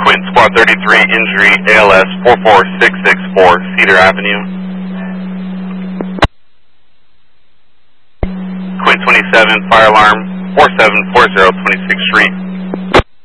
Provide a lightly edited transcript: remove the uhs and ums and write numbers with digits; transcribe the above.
Quint Squad 33, injury, ALS 44664, Cedar Avenue. Quint 27, fire alarm 4740, 26th Street.